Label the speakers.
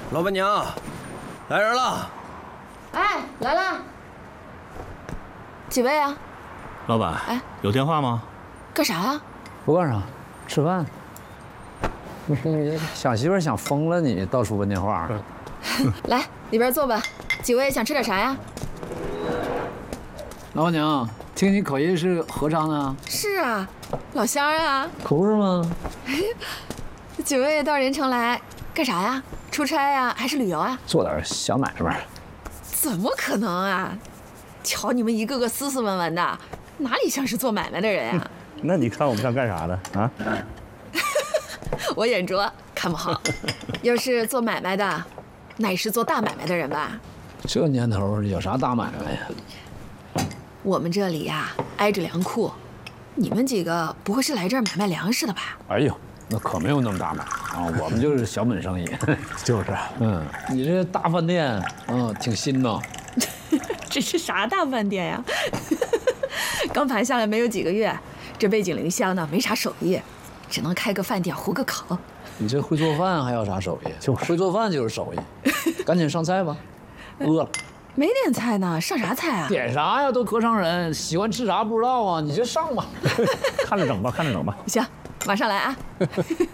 Speaker 1: 老板娘，来人了！
Speaker 2: 哎，来了。几位啊？
Speaker 3: 老板，
Speaker 2: 哎，
Speaker 3: 有电话吗？
Speaker 2: 干啥呀？
Speaker 4: 不干啥，吃饭。想媳妇想疯了你，到处问电话。
Speaker 2: 来，里边坐吧。几位想吃点啥呀？
Speaker 4: 老板娘，听你口音是合昌的啊？
Speaker 2: 是啊，老乡啊。
Speaker 4: 可不是吗？
Speaker 2: 几位到任城来干啥呀？出差呀，还是旅游啊？
Speaker 4: 做点小买卖。
Speaker 2: 怎么可能啊？瞧你们一个个斯斯文文的，哪里像是做买卖的人呀？
Speaker 3: 那你看我们像干啥的啊？
Speaker 2: 我眼拙，看不好。要是做买卖的，那也是做大买卖的人吧？
Speaker 4: 这年头有啥大买卖呀？
Speaker 2: 我们这里呀，挨着粮库，你们几个不会是来这儿买卖粮食的吧？
Speaker 4: 哎呦，那可没有那么大买啊，我们就是小本生意。
Speaker 3: 就是，
Speaker 4: 你这大饭店，挺新的。
Speaker 2: 这是啥大饭店呀？刚盘下来没有几个月，这背井离乡的没啥手艺，只能开个饭店糊个口。
Speaker 4: 你这会做饭还要啥手艺？就会做饭就是手艺。赶紧上菜吧，饿了。
Speaker 2: 没点菜呢，上啥菜啊？
Speaker 4: 点啥呀？都合昌人，喜欢吃啥不知道啊？你就上吧。
Speaker 3: 看着整吧，看着整吧。
Speaker 2: 行，马上来啊。